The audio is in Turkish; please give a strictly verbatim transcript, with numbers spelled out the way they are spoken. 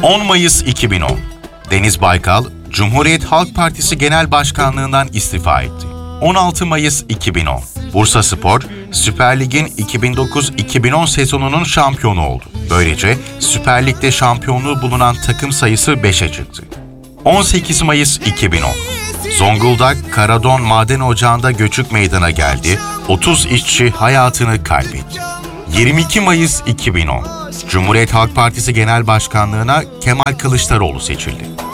on Mayıs iki bin on. Deniz Baykal, Cumhuriyet Halk Partisi Genel Başkanlığından istifa etti. on altı Mayıs iki bin on. Bursaspor, Süper Lig'in iki bin dokuz iki bin on sezonunun şampiyonu oldu. Böylece Süper Lig'de şampiyonluğu bulunan takım sayısı beşe çıktı. on sekiz Mayıs iki bin on. Zonguldak Karadon Maden Ocağı'nda göçük meydana geldi, otuz işçi hayatını kaybetti. yirmi iki Mayıs iki bin on. Cumhuriyet Halk Partisi Genel Başkanlığına Kemal Kılıçdaroğlu seçildi.